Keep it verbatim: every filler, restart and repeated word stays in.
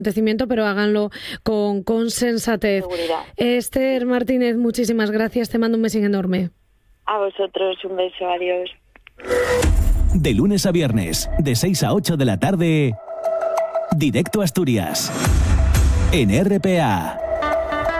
acontecimiento, pero háganlo con, con sensatez. Seguridad. Esther Martínez, muchísimas gracias, te mando un beso enorme. A vosotros, un beso, adiós. De lunes a viernes, de seis a ocho de la tarde, Directo Asturias, en R P A.